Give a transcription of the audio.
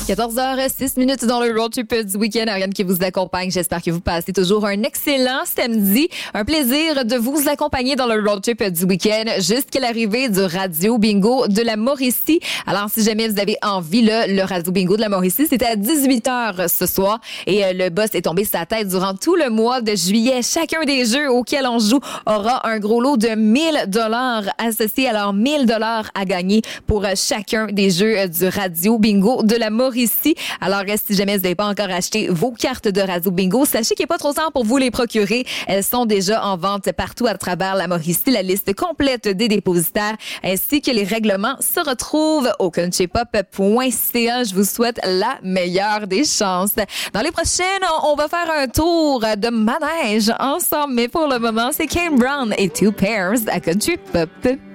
14h06 dans le road trip du week-end. Ariane qui vous accompagne. J'espère que vous passez toujours un excellent samedi. Un plaisir de vous accompagner dans le road trip du week-end jusqu'à l'arrivée du Radio Bingo de la Mauricie. Alors, si jamais vous avez envie, le Radio Bingo de la Mauricie, c'est à 18h ce soir. Et le boss est tombé sa tête durant tout le mois de juillet. Chacun des jeux auxquels on joue aura un gros lot de $1000 associés. Alors, $1000 à gagner pour chacun des jeux du Radio Bingo de la Mauricie. Alors, si jamais vous n'avez pas encore acheté vos cartes de Radio Bingo, sachez qu'il n'est pas trop tard pour vous les procurer. Elles sont déjà en vente partout à travers la Mauricie. La liste complète des dépositaires ainsi que les règlements se retrouvent au countrypop.ca. Je vous souhaite la meilleure des chances. Dans les prochaines, on va faire un tour de manège ensemble. Mais pour le moment, c'est Kane Brown et Two Pairs à Country Pop.